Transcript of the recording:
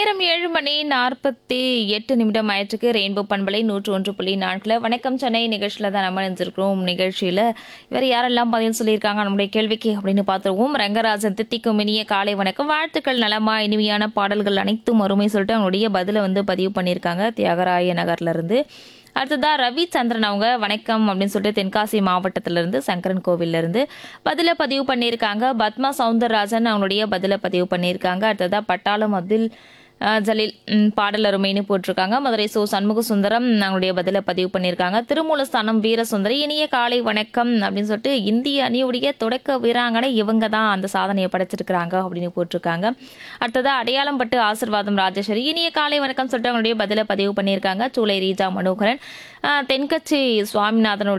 நேரம் 7:48 ஆயிற்றுக்கு. ரெயின்போ பண்பலை 101.4 வணக்கம் சென்னை நிகழ்ச்சியில் தான் நம்ம நினைச்சிருக்கிறோம். நிகழ்ச்சியில் வேறு யாரெல்லாம் பதில் சொல்லியிருக்காங்க நம்முடைய கேள்விக்கு அப்படின்னு பார்த்துருவோம். ரங்கராஜன் தித்திக்கும் இனிய காலை வணக்கம், வாழ்த்துக்கள், நலமா, இனிமையான பாடல்கள் அனைத்தும் அருமை சொல்லிட்டு அவங்களுடைய பதிலை பதிவு பண்ணியிருக்காங்க தியாகராய நகர்ல இருந்து. அடுத்ததா ரவிச்சந்திரன் அவங்க வணக்கம் அப்படின்னு சொல்லிட்டு தென்காசி மாவட்டத்திலிருந்து சங்கரன் கோவில்ல இருந்து பதிவு பண்ணியிருக்காங்க. பத்மா சவுந்தரராஜன் அவங்களுடைய பதிவு பண்ணியிருக்காங்க. அடுத்ததா பட்டாளம் அப்துல் ஜலீல் பாடல் அருமைன்னு போட்டிருக்காங்க. மதுரை சண்முக சுந்தரம் அவங்களுடைய பதிவு பண்ணியிருக்காங்க. திருமூலஸ்தானம் வீரசுந்தரி இனிய காலை வணக்கம் அப்படின்னு சொல்லிட்டு இந்திய அணியுடைய தொடக்க வீராங்கனை இவங்க தான் அந்த சாதனையை படைச்சிருக்கிறாங்க அப்படின்னு போட்டிருக்காங்க. அடுத்ததா அடையாளம் பட்டு ஆசிர்வாதம் ராஜேஸ்வரி இனிய காலை வணக்கம் சொல்லிட்டு அவங்களுடைய பதிவு பண்ணியிருக்காங்க. சூளை ரீஜா மனோகரன் தென்கட்சி சுவாமிநாதனுடைய